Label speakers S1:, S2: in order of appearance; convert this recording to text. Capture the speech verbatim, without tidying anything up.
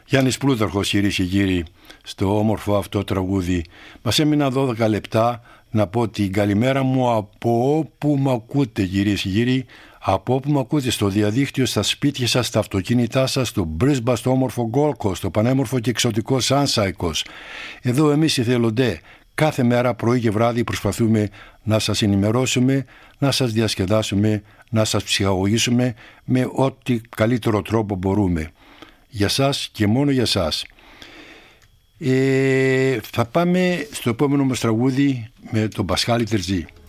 S1: Γιάννης Πλούταρχος, κυρίες και κύριοι, στο όμορφο αυτό τραγούδι. Μας έμειναν δώδεκα λεπτά να πω την καλημέρα μου από όπου με ακούτε, κυρίες και κύριοι, από όπου με ακούτε, στο διαδίκτυο, στα σπίτια σας, στα αυτοκίνητά σας, στο Μπρίσμπα, στο όμορφο Γκόλκο, στο πανέμορφο και εξωτικό Σάνσαϊκος. Εδώ εμείς οι θελοντέ κάθε μέρα πρωί και βράδυ προσπαθούμε να σας ενημερώσουμε, να σας διασκεδάσουμε, να σας ψυχαγωγήσουμε με ό,τι καλύτερο τρόπο μπορούμε. Για σας και μόνο για σας. Ε, θα πάμε στο επόμενο μας τραγούδι με τον Πασχάλη Τερζή.